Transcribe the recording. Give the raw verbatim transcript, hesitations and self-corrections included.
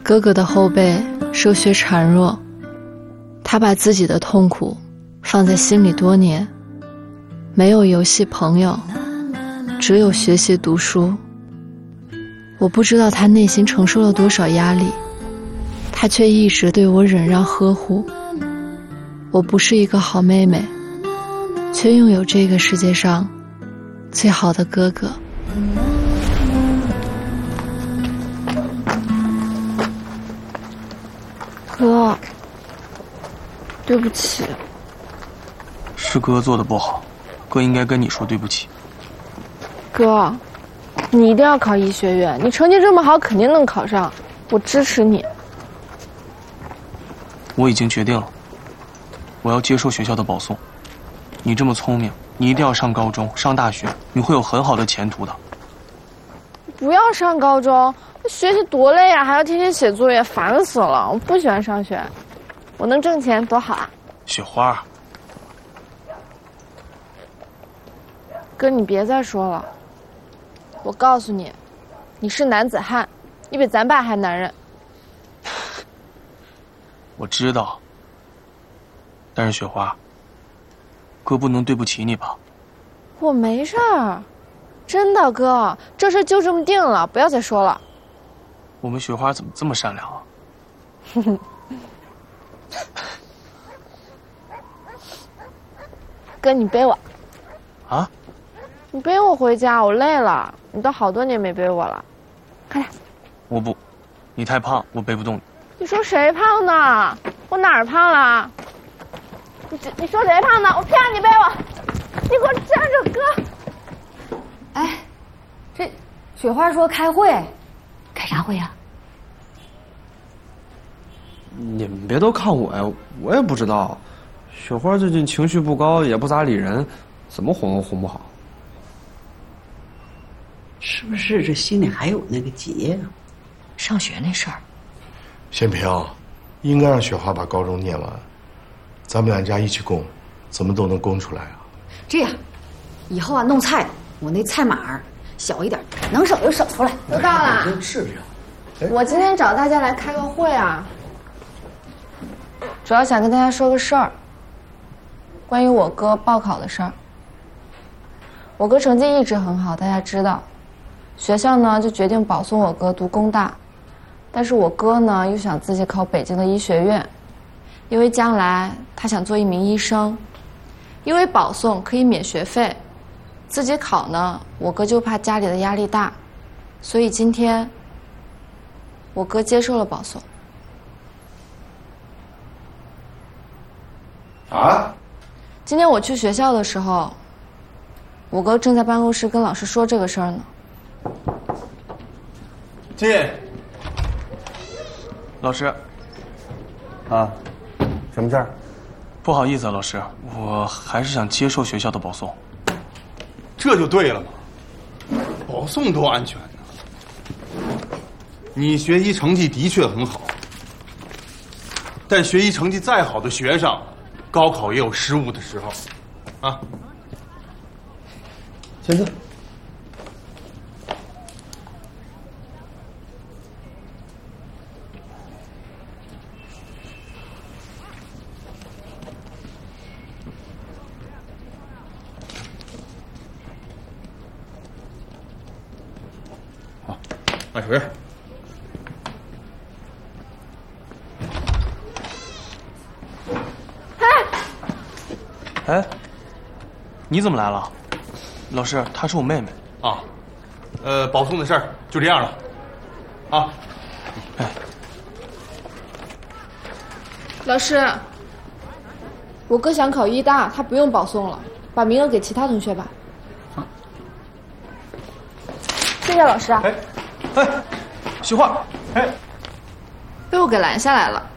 哥哥的后背受血孱弱，他把自己的痛苦放在心里多年，没有游戏朋友，只有学习读书。我不知道他内心承受了多少压力，他却一直对我忍让呵护。我不是一个好妹妹，却拥有这个世界上最好的哥哥。哥，对不起。 是哥做的不好，哥应该跟你说对不起。 哥，你一定要考医学院，你成绩这么好，肯定能考上，我支持你。 我已经决定了，我要接受学校的保送。你这么聪明，你一定要上高中、上大学，你会有很好的前途的。 不要上高中，学习多累啊，还要天天写作业，烦死了！我不喜欢上学，我能挣钱多好啊！ 雪花， 哥，你别再说了。我告诉你，你是男子汉，你比咱爸还男人。 我知道，但是雪花，哥不能对不起你吧？ 我没事儿，真的哥，这事就这么定了，不要再说了。 我们雪花怎么这么善良啊？ 哥，你背我。 啊？ 你背我回家，我累了。你都好多年没背我了，快点。我不，你太胖，我背不动你。 你说谁胖呢？我哪儿胖了？你你说谁胖呢？我偏让你背我，你给我站着，哥。 哎，这雪花说开会，开啥会呀？ 你们别都看我呀，我也不知道。雪花最近情绪不高，也不咋理人，怎么哄都哄不好。 是不是这心里还有那个结啊？ 上学那事儿。 显平，应该让雪花把高中念完，咱们两家一起供，怎么都能供出来啊。 这样，以后啊弄菜，我那菜码儿小一点，能省就省出来。 都到了。 是这样。 我今天找大家来开个会啊，主要想跟大家说个事儿，关于我哥报考的事儿。我哥成绩一直很好，大家知道，学校呢就决定保送我哥读工大，但是我哥呢又想自己考北京的医学院，因为将来他想做一名医生，因为保送可以免学费，自己考呢，我哥就怕家里的压力大，所以今天我哥接受了保送。 啊？ 今天我去学校的时候，我哥正在办公室跟老师说这个事儿呢。 进。老师。 啊，什么事儿？ 不好意思啊，老师，我还是想接受学校的保送。 这就对了嘛，保送多安全呢。你学习成绩的确很好，但学习成绩再好的学生，高考也有失误的时候，啊。 签字。 好，按手印。 哎，你怎么来了？老师，她是我妹妹啊。呃，保送的事儿就这样了，啊。 哎， 老师，我哥想考医大，他不用保送了，把名额给其他同学吧。 啊。 谢谢老师啊。 哎，哎，雪花，哎， 被我给拦下来了。